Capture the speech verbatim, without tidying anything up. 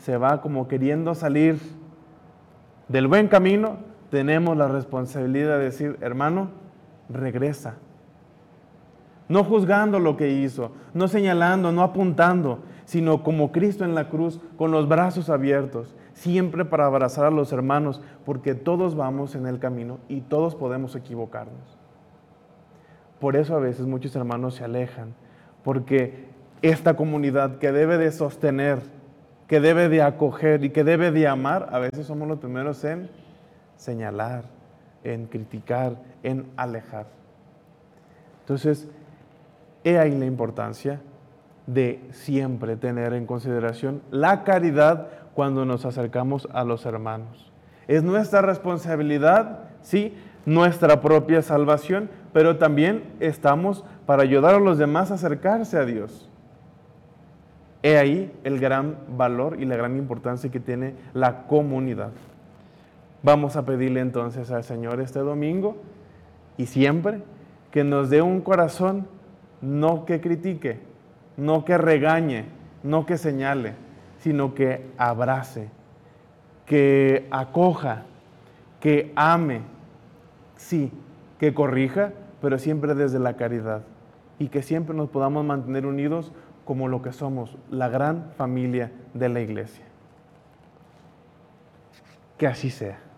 se va como queriendo salir del buen camino, tenemos la responsabilidad de decir, hermano, regresa. No juzgando lo que hizo, no señalando, no apuntando, sino como Cristo en la cruz, con los brazos abiertos, siempre para abrazar a los hermanos, porque todos vamos en el camino y todos podemos equivocarnos. Por eso a veces muchos hermanos se alejan, porque esta comunidad que debe de sostener, que debe de acoger y que debe de amar, a veces somos los primeros en señalar, en criticar, en alejar. Entonces, he ahí la importancia de siempre tener en consideración la caridad cuando nos acercamos a los hermanos. Es nuestra responsabilidad, sí, nuestra propia salvación, pero también estamos para ayudar a los demás a acercarse a Dios. He ahí el gran valor y la gran importancia que tiene la comunidad. Vamos a pedirle entonces al Señor este domingo y siempre que nos dé un corazón no que critique, no que regañe, no que señale, sino que abrace, que acoja, que ame, sí, que corrija, pero siempre desde la caridad, y que siempre nos podamos mantener unidos como lo que somos, la gran familia de la Iglesia. Que así sea.